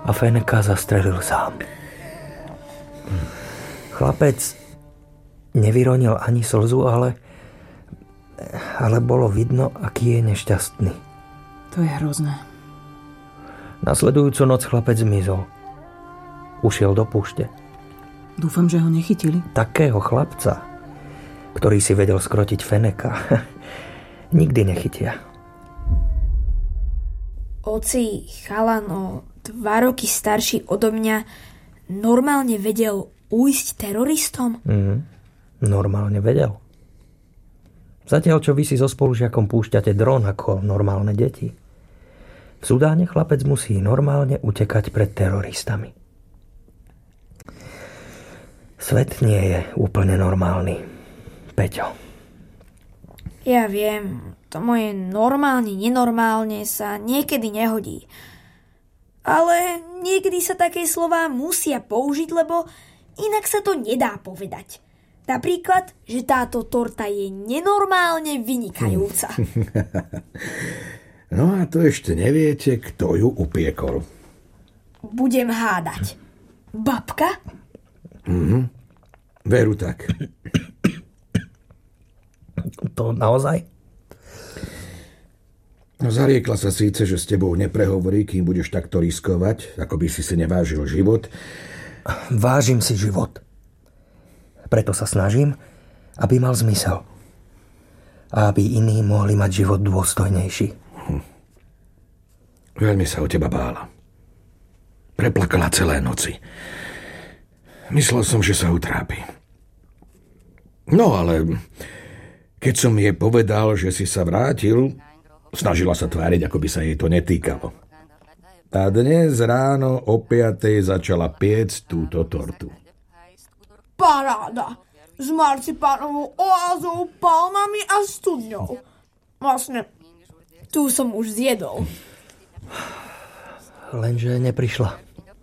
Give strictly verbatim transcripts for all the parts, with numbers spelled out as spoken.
a Feneka zastrelil sám. Chlapec nevyronil ani slzu, ale, ale bolo vidno, aký je nešťastný. To je hrozné. Nasledujúcu noc chlapec zmizol. Ušiel do púšte. Dúfam, že ho nechytili. Takého chlapca, ktorý si vedel skrotiť Feneka, nikdy nechytia. Oci, chalan o dva roky starší odo mňa normálne vedel ujsť teroristom? Mm, normálne vedel. Zatiaľ, čo vy si so spolužiakom púšťate dron ako normálne deti, v Sudáne chlapec musí normálne utekať pred teroristami. Svet nie je úplne normálny, Peťo. Ja viem, to moje normálne, nenormálne sa niekedy nehodí. Ale niekedy sa také slová musia použiť, lebo inak sa to nedá povedať. Napríklad, že táto torta je nenormálne vynikajúca. No a to ešte neviete, kto ju upiekol. Budem hádať. Babka? Mhm. Veru tak. To naozaj? No, zariekla sa síce, že s tebou neprehovorí, kým budeš takto riskovať, ako by si si nevážil život. Vážim si život. Preto sa snažím, aby mal zmysel. A aby iní mohli mať život dôstojnejší. Hm. Veľmi sa o teba bála. Preplakala celé noci. Myslel som, že sa utrápi. No ale keď som jej povedal, že si sa vrátil, snažila sa tváriť, ako by sa jej to netýkalo. A dnes ráno o piatej začala piecť túto tortu. Paráda! S marcipánovou oázou, palmami a studňou. Vlastne, tu som už zjedol. Lenže neprišla.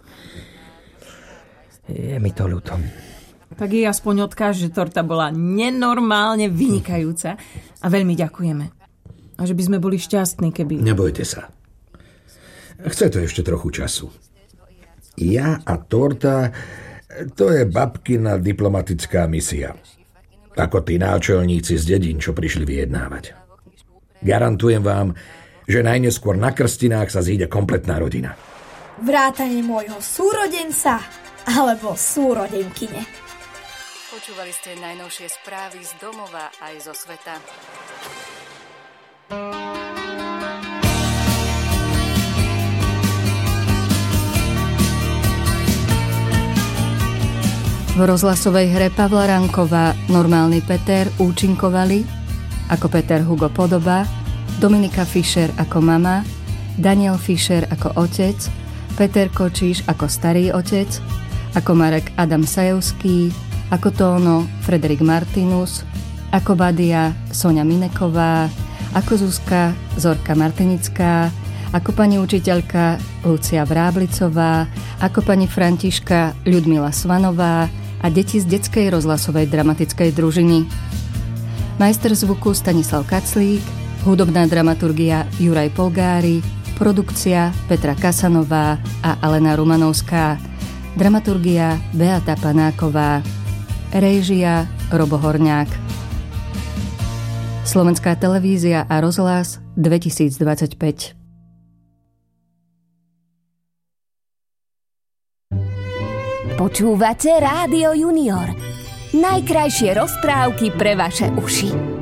Je mi to ľúto. Tak jej aspoň odkáž, že torta bola nenormálne vynikajúca. A veľmi ďakujeme. A že by sme boli šťastní, keby... Nebojte sa. Chce to ešte trochu času. Ja a torta, to je babkina diplomatická misia. Ako tí náčelníci z dedín, čo prišli vyjednávať. Garantujem vám, že najneskôr na krstinách sa zíde kompletná rodina. Vrátane môjho súrodenca alebo súrodenkyne. Počúvali ste najnovšie správy z domova aj zo sveta. V rozhlasovej hre Pavla Ranková Normálny Peter účinkovali ako Peter Hugo Podoba, Dominika Fischer ako mama, Daniel Fischer ako otec, Peter Kočíš ako starý otec, ako Marek Adam Sajevský, ako Tóno Frederik Martinus, ako Badia Soňa Mineková, ako Zuzka Zorka Martinická, ako pani učiteľka Lucia Vráblicová, ako pani Františka Ľudmila Svanová a deti z detskej rozhlasovej dramatickej družiny. Majster zvuku Stanislav Kaclík, hudobná dramaturgia Juraj Polgári, produkcia Petra Kasanová a Alena Rumanovská, dramaturgia Beata Panáková, réžia Robo Horňák. Slovenská televízia a rozhlas dvetisícdvadsaťpäť. Počúvate Rádio Junior. Najkrajšie rozprávky pre vaše uši.